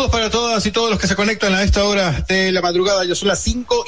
Saludos para todas y todos los que se conectan a esta hora de la madrugada. Ya son las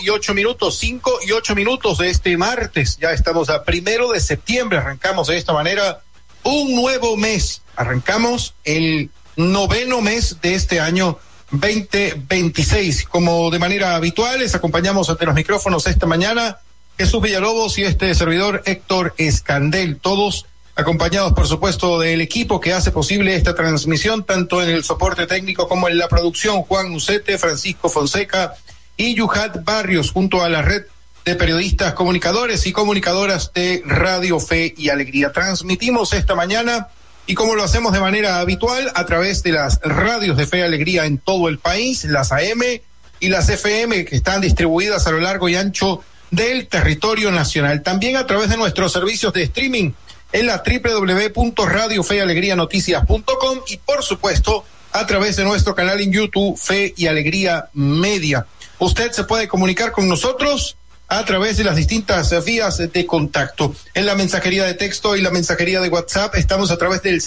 5:08 de este martes. Ya estamos a 1 de septiembre. Arrancamos de esta manera un nuevo mes. Arrancamos el 9º mes de este año 2026. Como de manera habitual, les acompañamos ante los micrófonos esta mañana Jesús Villalobos y este servidor Héctor Escandel. Todos acompañados, por supuesto, del equipo que hace posible esta transmisión, tanto en el soporte técnico como en la producción. Juan Ucete, Francisco Fonseca y Yuhat Barrios, junto a la red de periodistas, comunicadores y comunicadoras de Radio Fe y Alegría. Transmitimos esta mañana, y como lo hacemos de manera habitual, a través de las radios de Fe y Alegría en todo el país, las AM y las FM, que están distribuidas a lo largo y ancho del territorio nacional. También a través de nuestros servicios de streaming en la www.radiofeyalegrianoticias.com y por supuesto a través de nuestro canal en YouTube Fe y Alegría Media. Usted se puede comunicar con nosotros a través de las distintas vías de contacto. En la mensajería de texto y la mensajería de WhatsApp estamos a través del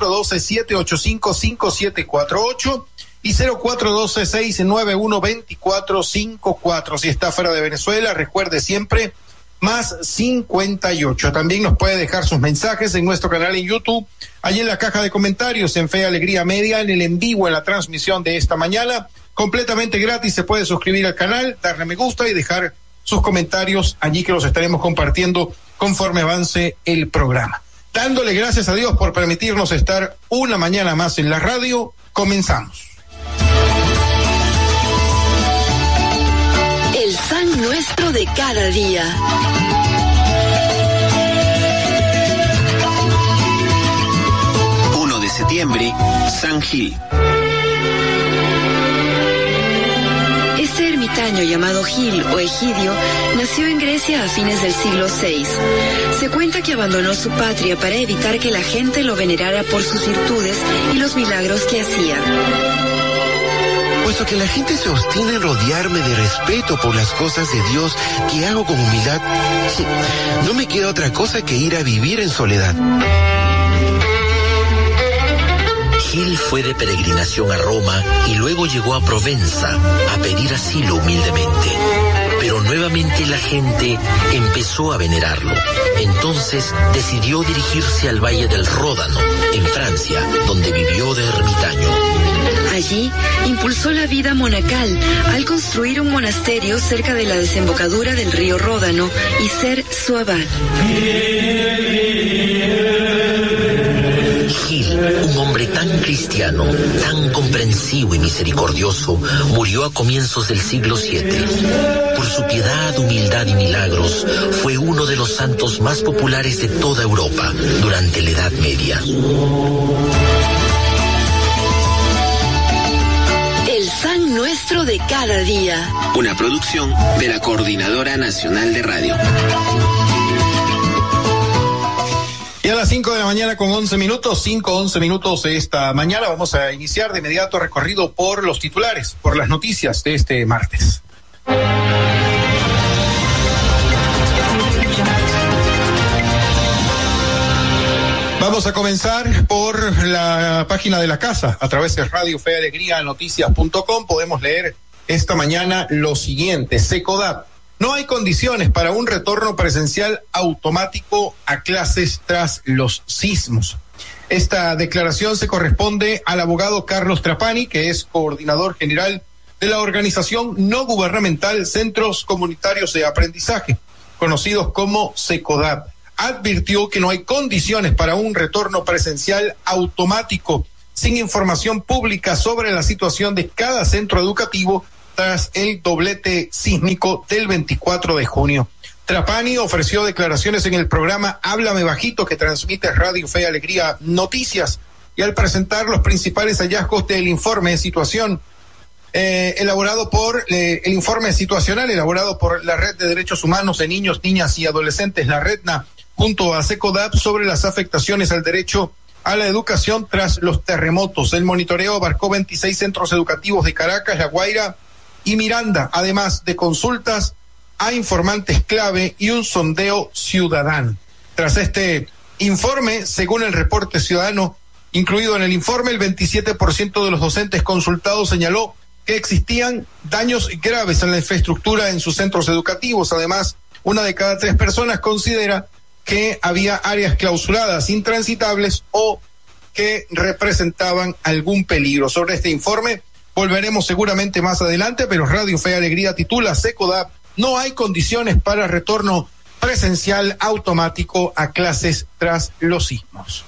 0412-785-5748 y 0412-691-2454. Si está fuera de Venezuela, recuerde siempre más 58. También nos puede dejar sus mensajes en nuestro canal en YouTube, allí en la caja de comentarios en Fe y Alegría Media, en el en vivo, en la transmisión de esta mañana, completamente gratis. Se puede suscribir al canal, darle me gusta y dejar sus comentarios allí, que los estaremos compartiendo conforme avance el programa. Dándole gracias a Dios por permitirnos estar una mañana más en la radio, comenzamos. El pan nuestro de cada día. Septiembre, San Gil. Este ermitaño llamado Gil o Egidio nació en Grecia a fines del siglo VI. Se cuenta que abandonó su patria para evitar que la gente lo venerara por sus virtudes y los milagros que hacía. Puesto que la gente se obstina en rodearme de respeto por las cosas de Dios que hago con humildad, no me queda otra cosa que ir a vivir en soledad. Gil fue de peregrinación a Roma y luego llegó a Provenza a pedir asilo humildemente. Pero nuevamente la gente empezó a venerarlo. Entonces decidió dirigirse al Valle del Ródano, en Francia, donde vivió de ermitaño. Allí impulsó la vida monacal al construir un monasterio cerca de la desembocadura del río Ródano y ser su abad. Gil, un hombre tan cristiano, tan comprensivo y misericordioso, murió a comienzos del siglo VII. Por su piedad, humildad y milagros, fue uno de los santos más populares de toda Europa durante la Edad Media. El pan nuestro de cada día. Una producción de la Coordinadora Nacional de Radio. Y a las 5 de la mañana con 11 minutos, 5:11 minutos de esta mañana, vamos a iniciar de inmediato recorrido por los titulares, por las noticias de este martes. Vamos a comenzar por la página de la casa. A través de Radio Fe y Alegría Noticias.com podemos leer esta mañana lo siguiente. Secodap: no hay condiciones para un retorno presencial automático a clases tras los sismos. Esta declaración se corresponde al abogado Carlos Trapani, que es coordinador general de la organización no gubernamental Centros Comunitarios de Aprendizaje, conocidos como Secodap. Advirtió que no hay condiciones para un retorno presencial automático sin información pública sobre la situación de cada centro educativo tras el doblete sísmico del 24 de junio. Trapani ofreció declaraciones en el programa Háblame Bajito, que transmite Radio Fe y Alegría Noticias, y al presentar los principales hallazgos del informe de situación el informe situacional elaborado por la Red de Derechos Humanos de Niños, Niñas y Adolescentes, la REDNA, junto a Secodap, sobre las afectaciones al derecho a la educación tras los terremotos. El monitoreo abarcó 26 centros educativos de Caracas, La Guaira y Miranda, además de consultas a informantes clave y un sondeo ciudadano. Tras este informe, según el reporte ciudadano, incluido en el informe. El 27% de los docentes consultados señaló que existían daños graves en la infraestructura en sus centros educativos. Además, 1 de cada 3 personas considera que había áreas clausuradas, intransitables o que representaban algún peligro. Sobre este informe volveremos seguramente más adelante, pero Radio Fe y Alegría titula: SECODAP, no hay condiciones para retorno presencial automático a clases tras los sismos.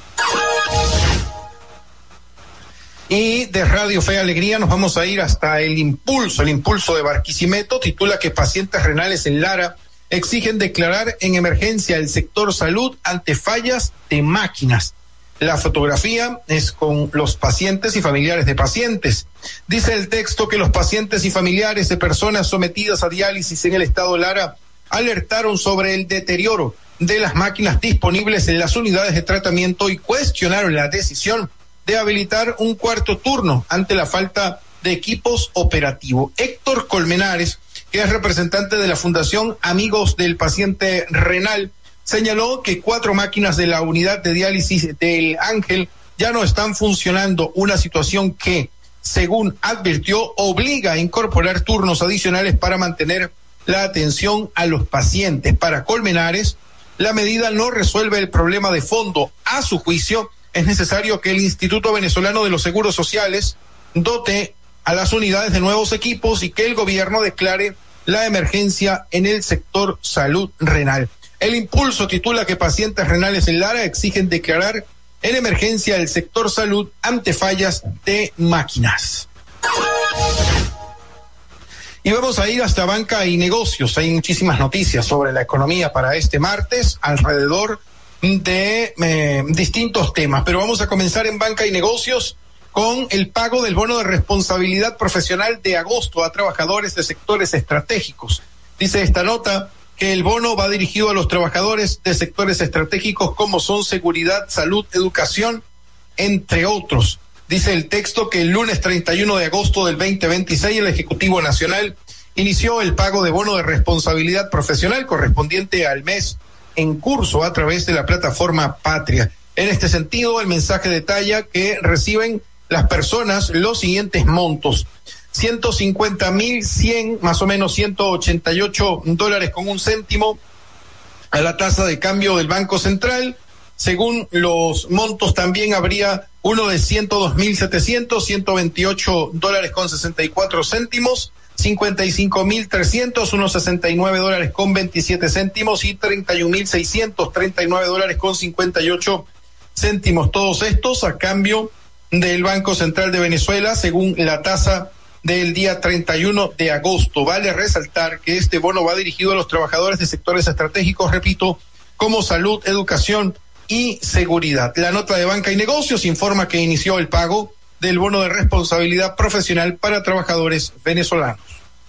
Y de Radio Fe y Alegría nos vamos a ir hasta el impulso de Barquisimeto. Titula que pacientes renales en Lara exigen declarar en emergencia el sector salud ante fallas de máquinas. La fotografía es con los pacientes y familiares de pacientes. Dice el texto que los pacientes y familiares de personas sometidas a diálisis en el estado Lara alertaron sobre el deterioro de las máquinas disponibles en las unidades de tratamiento y cuestionaron la decisión de habilitar un cuarto turno ante la falta de equipos operativos. Héctor Colmenares, que es representante de la Fundación Amigos del Paciente Renal, señaló que 4 máquinas de la unidad de diálisis del Ángel ya no están funcionando, una situación que, según advirtió, obliga a incorporar turnos adicionales para mantener la atención a los pacientes. Para Colmenares, la medida no resuelve el problema de fondo. A su juicio, es necesario que el Instituto Venezolano de los Seguros Sociales dote a las unidades de nuevos equipos y que el gobierno declare la emergencia en el sector salud renal. El impulso titula que pacientes renales en Lara exigen declarar en emergencia el sector salud ante fallas de máquinas. Y vamos a ir hasta banca y negocios. Hay muchísimas noticias sobre la economía para este martes alrededor de distintos temas, pero vamos a comenzar en banca y negocios con el pago del bono de responsabilidad profesional de agosto a trabajadores de sectores estratégicos. Dice esta nota que el bono va dirigido a los trabajadores de sectores estratégicos como son seguridad, salud, educación, entre otros. Dice el texto que el lunes 31 de agosto del 2026 el Ejecutivo Nacional inició el pago de bono de responsabilidad profesional correspondiente al mes en curso a través de la plataforma Patria. En este sentido, el mensaje detalla que reciben las personas los siguientes montos: 150,100, más o menos $188.01 a la tasa de cambio del Banco Central. Según los montos, también habría uno de 102,700, $128.64, 55,300, unos $69.27 y 31,600, $39.58. Todos estos a cambio del Banco Central de Venezuela, según la tasa del día 31 de agosto. Vale resaltar que este bono va dirigido a los trabajadores de sectores estratégicos, repito, como salud, educación y seguridad. La nota de banca y negocios informa que inició el pago del bono de responsabilidad profesional para trabajadores venezolanos.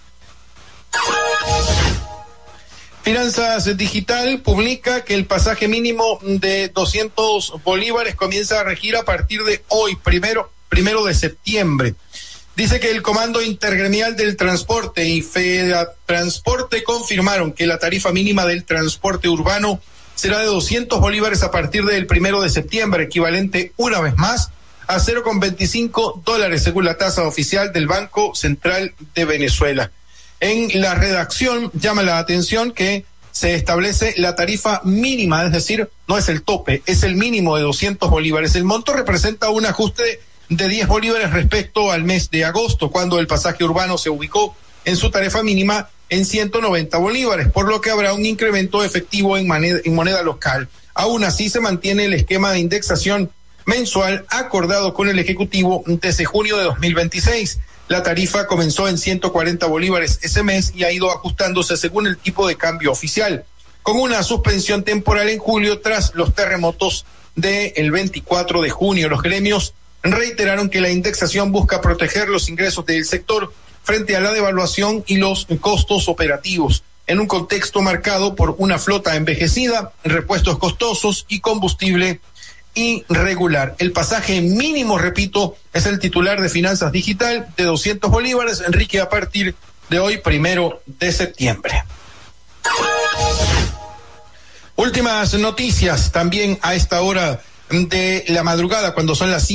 Finanzas Digital publica que el pasaje mínimo de 200 bolívares comienza a regir a partir de hoy, primero de septiembre. Dice que el Comando Intergremial del Transporte y Fedatransporte confirmaron que la tarifa mínima del transporte urbano será de 200 bolívares a partir del 1 de septiembre, equivalente una vez más a $0,25 según la tasa oficial del Banco Central de Venezuela. En la redacción llama la atención que se establece la tarifa mínima, es decir, no es el tope, es el mínimo de 200 bolívares. El monto representa un ajuste de 10 bolívares respecto al mes de agosto, cuando el pasaje urbano se ubicó en su tarifa mínima en 190 bolívares, por lo que habrá un incremento efectivo en moneda local. Aún así, se mantiene el esquema de indexación mensual acordado con el Ejecutivo desde junio de 2026. La tarifa comenzó en 140 bolívares ese mes y ha ido ajustándose según el tipo de cambio oficial, con una suspensión temporal en julio tras los terremotos del 24 de junio. Los gremios reiteraron que la indexación busca proteger los ingresos del sector frente a la devaluación y los costos operativos, en un contexto marcado por una flota envejecida, repuestos costosos y combustible irregular. El pasaje mínimo, repito, es el titular de Finanzas Digital de 200 bolívares, Enrique, a partir de hoy, 1 de septiembre. Últimas noticias también a esta hora de la madrugada, cuando son las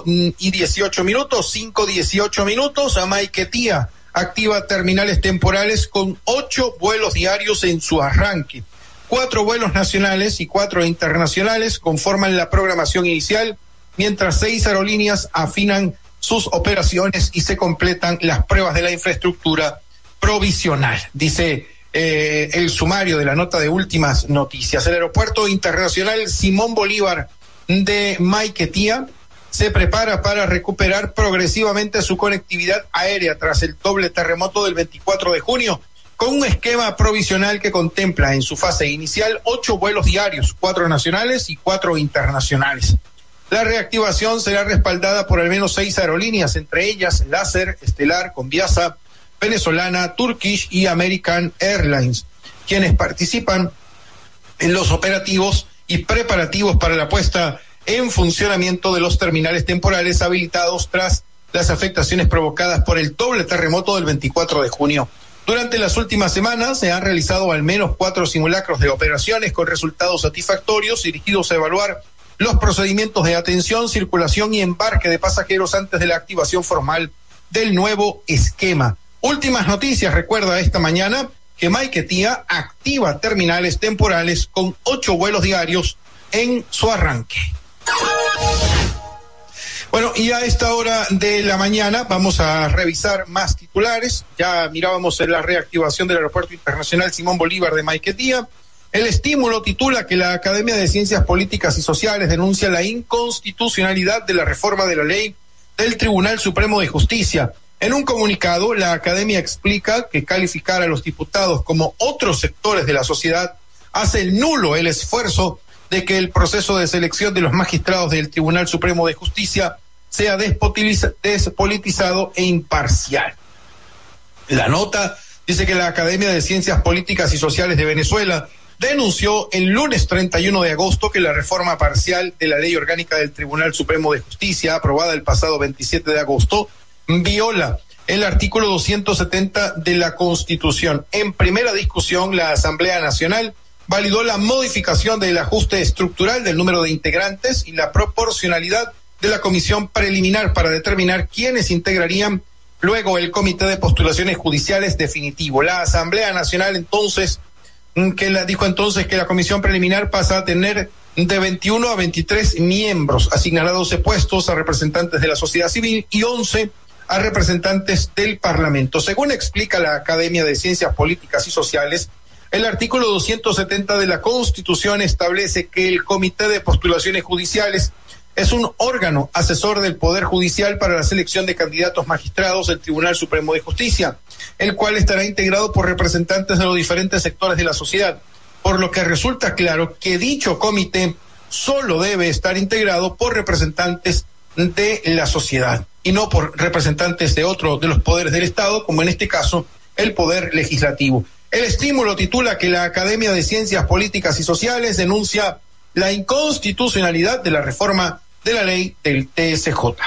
5:18, Maiquetía activa terminales temporales con 8 vuelos diarios en su arranque. 4 vuelos nacionales y 4 internacionales conforman la programación inicial, mientras 6 aerolíneas afinan sus operaciones y se completan las pruebas de la infraestructura provisional. Dice el sumario de la nota de últimas noticias. El Aeropuerto Internacional Simón Bolívar de Maiquetía se prepara para recuperar progresivamente su conectividad aérea tras el doble terremoto del 24 de junio, con un esquema provisional que contempla en su fase inicial 8 vuelos diarios, 4 nacionales y 4 internacionales. La reactivación será respaldada por al menos 6 aerolíneas, entre ellas Láser, Estelar, Conviasa, Venezolana, Turkish y American Airlines, quienes participan en los operativos y preparativos para la puesta en funcionamiento de los terminales temporales habilitados tras las afectaciones provocadas por el doble terremoto del 24 de junio. Durante las últimas semanas se han realizado al menos 4 simulacros de operaciones con resultados satisfactorios dirigidos a evaluar los procedimientos de atención, circulación y embarque de pasajeros antes de la activación formal del nuevo esquema. Últimas noticias, recuerda esta mañana que Maiquetía activa terminales temporales con 8 vuelos diarios en su arranque. Bueno, y a esta hora de la mañana vamos a revisar más titulares. Ya mirábamos en la reactivación del Aeropuerto Internacional Simón Bolívar de Maiquetía. El Estímulo titula que la Academia de Ciencias Políticas y Sociales denuncia la inconstitucionalidad de la reforma de la ley del Tribunal Supremo de Justicia. En un comunicado, la Academia explica que calificar a los diputados como otros sectores de la sociedad hace nulo el esfuerzo de que el proceso de selección de los magistrados del Tribunal Supremo de Justicia sea despolitizado e imparcial. La nota dice que la Academia de Ciencias Políticas y Sociales de Venezuela denunció el lunes 31 de agosto que la reforma parcial de la Ley Orgánica del Tribunal Supremo de Justicia, aprobada el pasado 27 de agosto, viola el artículo 270 de la Constitución. En primera discusión, la Asamblea Nacional validó la modificación del ajuste estructural del número de integrantes y la proporcionalidad de la comisión preliminar para determinar quiénes integrarían luego el comité de postulaciones judiciales definitivo. La Asamblea Nacional dijo entonces que la comisión preliminar pasa a tener de 21 a 23 miembros, asignará 12 puestos a representantes de la sociedad civil y 11 a representantes del Parlamento. Según explica la Academia de Ciencias Políticas y Sociales, el artículo 270 de la Constitución establece que el Comité de Postulaciones Judiciales es un órgano asesor del Poder Judicial para la selección de candidatos magistrados del Tribunal Supremo de Justicia, el cual estará integrado por representantes de los diferentes sectores de la sociedad, por lo que resulta claro que dicho comité solo debe estar integrado por representantes de la sociedad y no por representantes de otro de los poderes del Estado, como en este caso el Poder Legislativo. El Estímulo titula que la Academia de Ciencias Políticas y Sociales denuncia la inconstitucionalidad de la reforma de la ley del TSJ.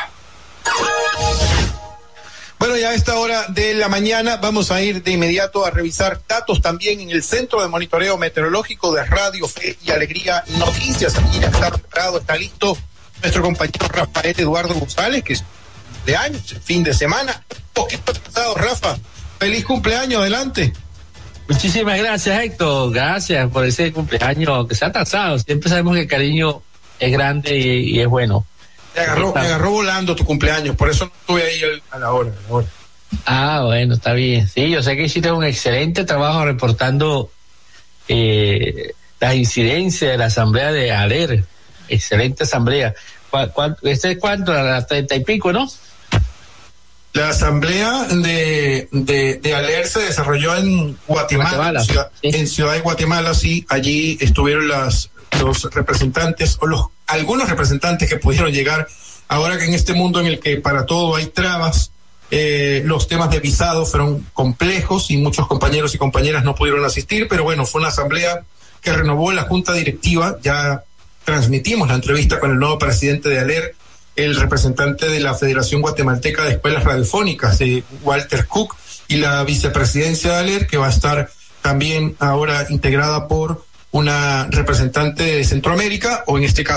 Bueno, ya a esta hora de la mañana vamos a ir de inmediato a revisar datos también en el Centro de Monitoreo Meteorológico de Radio Fe y Alegría Noticias. Aquí ya está preparado, está listo nuestro compañero Rafael Eduardo González, que es de años, fin de semana. Un poquito pasado, Rafa. Feliz cumpleaños, adelante. Muchísimas gracias, Héctor. Gracias por ese cumpleaños que se ha atrasado. Siempre sabemos que el cariño es grande y es bueno. Me agarró volando tu cumpleaños, por eso no estuve ahí a la hora. Ah, bueno, está bien. Sí, yo sé que hiciste un excelente trabajo reportando las incidencias de la asamblea de ALER. Excelente asamblea. ¿Este es cuánto? A las 30 y pico, ¿no? La asamblea de ALER se desarrolló en Guatemala. En Ciudad de Guatemala, sí. Allí estuvieron los representantes o algunos representantes que pudieron llegar. Ahora que en este mundo en el que para todo hay trabas, los temas de visado fueron complejos y muchos compañeros y compañeras no pudieron asistir, pero bueno, fue una asamblea que renovó la junta directiva. Ya transmitimos la entrevista con el nuevo presidente de ALER, el representante de la Federación Guatemalteca de Escuelas Radiofónicas, Walter Cook, y la vicepresidencia de ALER, que va a estar también ahora integrada por una representante de Centroamérica, o en este caso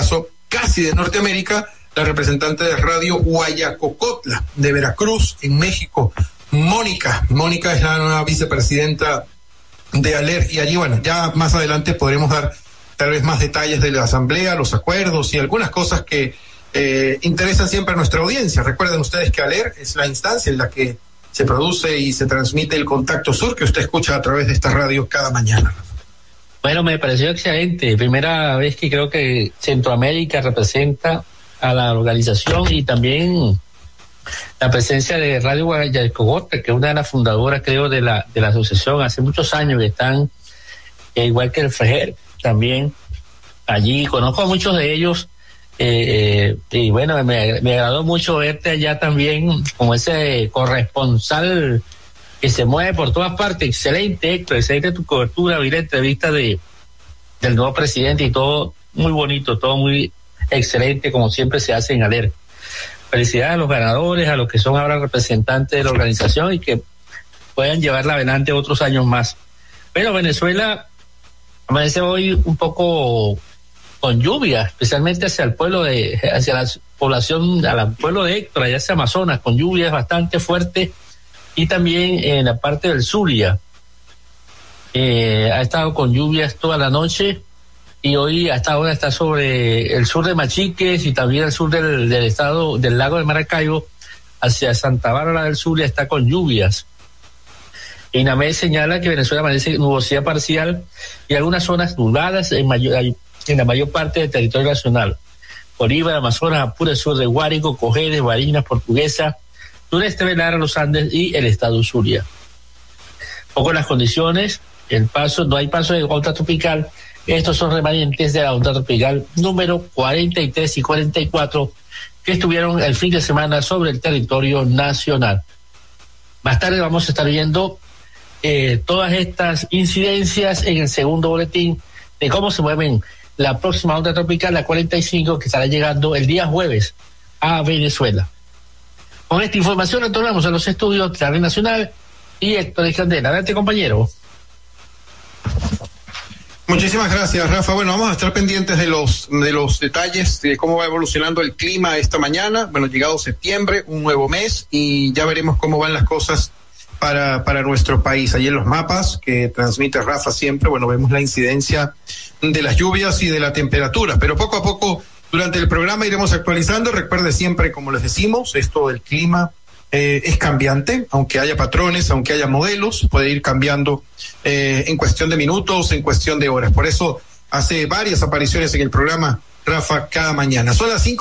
casi de Norteamérica, la representante de Radio Guayacocotla de Veracruz, en México, Mónica. Mónica es la nueva vicepresidenta de ALER, y allí, bueno, ya más adelante podremos dar tal vez más detalles de la asamblea, los acuerdos y algunas cosas que interesan siempre a nuestra audiencia. Recuerden ustedes que ALER es la instancia en la que se produce y se transmite el Contacto Sur, que usted escucha a través de esta radio cada mañana. Bueno, me pareció excelente. Primera vez que creo que Centroamérica representa a la organización, y también la presencia de Radio Guayacocotla, que es una de las fundadoras, creo, de la asociación. Hace muchos años que están, igual que el FREJER, también allí. Conozco a muchos de ellos, y bueno, me agradó mucho verte allá también como ese corresponsal que se mueve por todas partes. Excelente, Héctor, excelente tu cobertura. Vi la entrevista del nuevo presidente y todo muy bonito, todo muy excelente, como siempre se hace en ALER. Felicidades a los ganadores, a los que son ahora representantes de la organización y que puedan llevarla adelante otros años más. Pero Venezuela amanece hoy un poco con lluvia, especialmente hacia el pueblo hacia la población, al pueblo de Héctor, allá hacia Amazonas, con lluvias bastante fuertes, y también en la parte del Zulia. Ha estado con lluvias toda la noche, y hoy hasta ahora está sobre el sur de Machiques y también el sur del estado del lago de Maracaibo, hacia Santa Bárbara del Zulia, está con lluvias. INAMED señala que Venezuela amanece nubosidad parcial y algunas zonas nubladas en la mayor parte del territorio nacional. Bolívar, Amazonas, Apure, sur de Guárico, Cojedes, Barinas, Portuguesa, sureste de Lara, los Andes y el estado Zulia. Poco las condiciones, no hay paso de onda tropical. Estos son remanentes de la onda tropical número 43 y 44 que estuvieron el fin de semana sobre el territorio nacional. Más tarde vamos a estar viendo todas estas incidencias en el segundo boletín de cómo se mueven la próxima onda tropical, la 45, que estará llegando el día jueves a Venezuela. Con esta información retornamos a los estudios de la Red Nacional y Héctor Escandela. Adelante, compañero. Muchísimas gracias, Rafa. Bueno, vamos a estar pendientes de los detalles de cómo va evolucionando el clima esta mañana. Bueno, llegado septiembre, un nuevo mes, y ya veremos cómo van las cosas para nuestro país. Allí en los mapas que transmite Rafa siempre, bueno, vemos la incidencia de las lluvias y de la temperatura, pero poco a poco durante el programa iremos actualizando. Recuerde siempre, como les decimos, esto del clima es cambiante, aunque haya patrones, aunque haya modelos, puede ir cambiando en cuestión de minutos, en cuestión de horas. Por eso hace varias apariciones en el programa Rafa cada mañana. Son las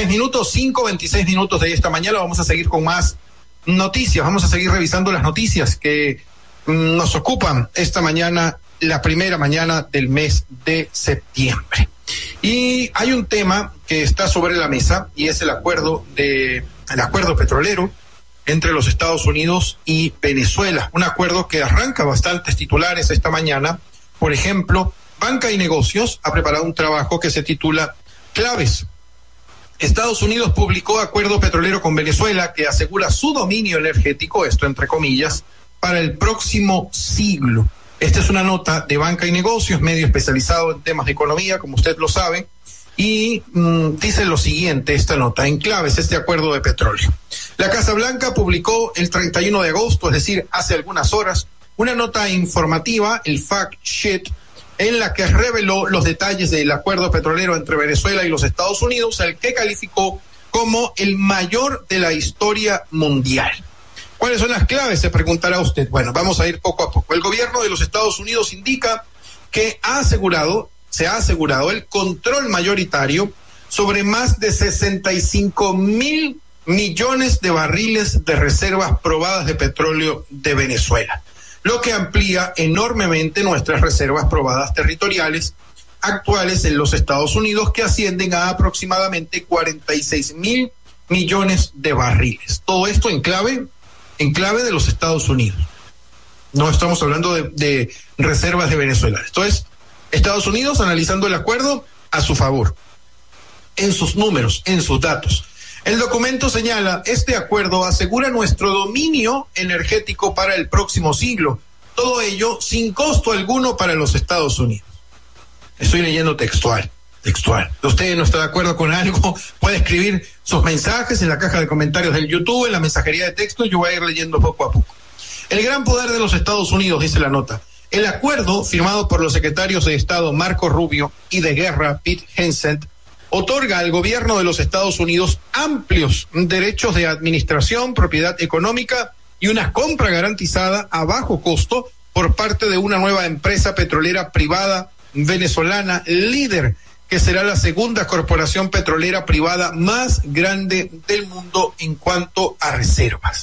5:26 minutos de esta mañana. Vamos a seguir con más noticias, vamos a seguir revisando las noticias que nos ocupan esta mañana, la primera mañana del mes de septiembre. Y hay un tema que está sobre la mesa, y es el acuerdo petrolero entre los Estados Unidos y Venezuela. Un acuerdo que arranca bastantes titulares esta mañana. Por ejemplo, Banca y Negocios ha preparado un trabajo que se titula Claves. Estados Unidos publicó acuerdo petrolero con Venezuela que asegura su dominio energético, esto entre comillas, para el próximo siglo. Esta es una nota de Banca y Negocios, medio especializado en temas de economía, como usted lo sabe, y dice lo siguiente, esta nota, en claves este acuerdo de petróleo. La Casa Blanca publicó el 31 de agosto, es decir, hace algunas horas, una nota informativa, el fact sheet, en la que reveló los detalles del acuerdo petrolero entre Venezuela y los Estados Unidos, al que calificó como el mayor de la historia mundial. ¿Cuáles son las claves?, se preguntará usted. Bueno, vamos a ir poco a poco. El gobierno de los Estados Unidos indica que se ha asegurado el control mayoritario sobre más de 65,000 millones de barriles de reservas probadas de petróleo de Venezuela, lo que amplía enormemente nuestras reservas probadas territoriales actuales en los Estados Unidos, que ascienden a aproximadamente 46,000 millones de barriles. Todo esto en clave de los Estados Unidos. No estamos hablando de reservas de Venezuela. Esto es Estados Unidos analizando el acuerdo a su favor, en sus números, en sus datos. El documento señala, este acuerdo asegura nuestro dominio energético para el próximo siglo, todo ello sin costo alguno para los Estados Unidos. Estoy leyendo textual. textual. Si usted no está de acuerdo con algo, puede escribir sus mensajes en la caja de comentarios del YouTube, en la mensajería de texto, yo voy a ir leyendo poco a poco. El gran poder de los Estados Unidos, dice la nota. El acuerdo firmado por los secretarios de Estado Marco Rubio y de Guerra Pete Hegseth otorga al gobierno de los Estados Unidos amplios derechos de administración, propiedad económica y una compra garantizada a bajo costo por parte de una nueva empresa petrolera privada venezolana líder, que será la segunda corporación petrolera privada más grande del mundo en cuanto a reservas.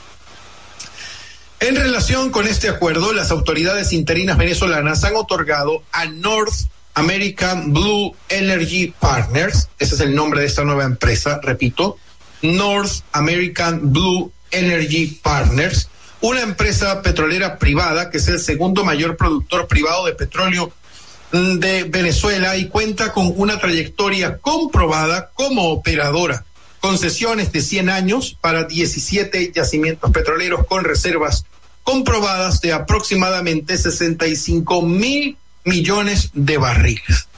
En relación con este acuerdo, las autoridades interinas venezolanas han otorgado a North American Blue Energy Partners, ese es el nombre de esta nueva empresa, repito, North American Blue Energy Partners, una empresa petrolera privada que es el segundo mayor productor privado de petróleo de Venezuela y cuenta con una trayectoria comprobada como operadora, concesiones de 100 años para 17 yacimientos petroleros con reservas comprobadas de aproximadamente 65,000 millones de barriles.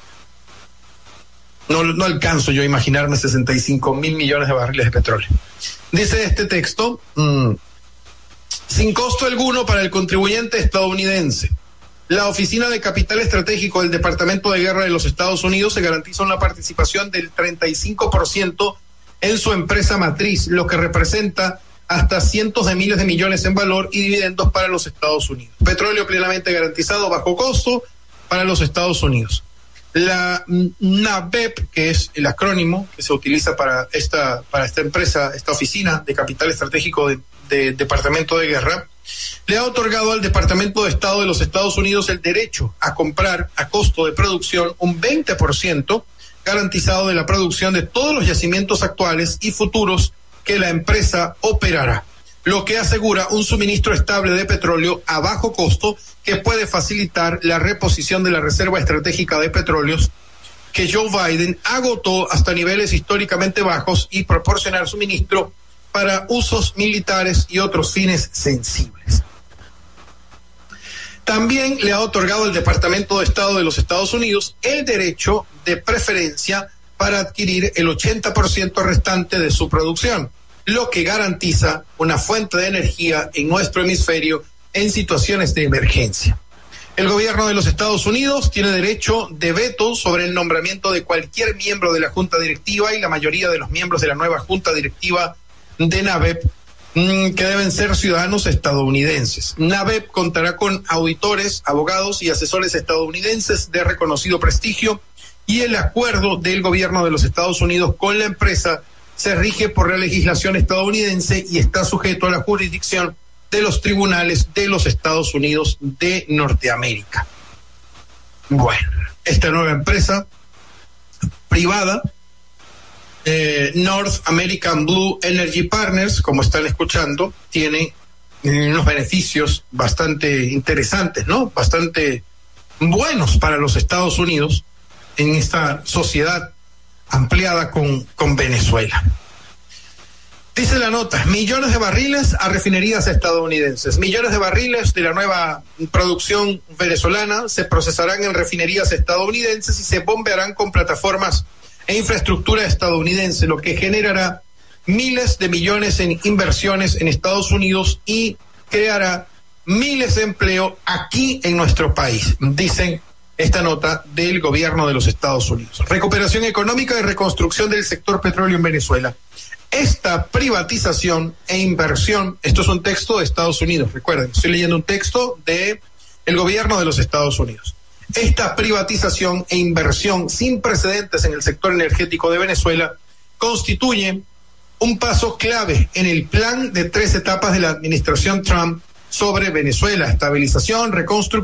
No alcanzo yo a imaginarme 65,000 millones de barriles de petróleo. Dice este texto, sin costo alguno para el contribuyente estadounidense. La Oficina de Capital Estratégico del Departamento de Guerra de los Estados Unidos se garantiza una participación del 35% en su empresa matriz, lo que representa hasta cientos de miles de millones en valor y dividendos para los Estados Unidos. Petróleo plenamente garantizado bajo costo para los Estados Unidos. La NABEP, que es el acrónimo que se utiliza para esta empresa, esta Oficina de Capital Estratégico de Departamento de Guerra, le ha otorgado al Departamento de Estado de los Estados Unidos el derecho a comprar a costo de producción un 20% garantizado de la producción de todos los yacimientos actuales y futuros que la empresa operará, lo que asegura un suministro estable de petróleo a bajo costo que puede facilitar la reposición de la reserva estratégica de petróleos que Joe Biden agotó hasta niveles históricamente bajos y proporcionar suministro para usos militares y otros fines sensibles. También le ha otorgado al Departamento de Estado de los Estados Unidos el derecho de preferencia para adquirir el 80% restante de su producción, lo que garantiza una fuente de energía en nuestro hemisferio en situaciones de emergencia. El gobierno de los Estados Unidos tiene derecho de veto sobre el nombramiento de cualquier miembro de la Junta Directiva y la mayoría de los miembros de la nueva Junta Directiva de NABEP, que deben ser ciudadanos estadounidenses. NABEP contará con auditores, abogados y asesores estadounidenses de reconocido prestigio y el acuerdo del gobierno de los Estados Unidos con la empresa se rige por la legislación estadounidense y está sujeto a la jurisdicción de los tribunales de los Estados Unidos de Norteamérica. Bueno, esta nueva empresa privada, North American Blue Energy Partners, como están escuchando, tiene unos beneficios bastante interesantes, ¿no? Bastante buenos para los Estados Unidos en esta sociedad ampliada con Venezuela. Dice la nota, millones de barriles a refinerías estadounidenses. Millones de barriles de la nueva producción venezolana se procesarán en refinerías estadounidenses y se bombearán con plataformas e infraestructura estadounidense, lo que generará miles de millones en inversiones en Estados Unidos y creará miles de empleo aquí en nuestro país, dicen esta nota del gobierno de los Estados Unidos. Recuperación económica y reconstrucción del sector petróleo en Venezuela. Esta privatización e inversión, esto es un texto de Estados Unidos, recuerden, estoy leyendo un texto de el gobierno de los Estados Unidos. Esta privatización e inversión sin precedentes en el sector energético de Venezuela constituye un paso clave en el plan de 3 etapas de la administración Trump sobre Venezuela: estabilización, reconstrucción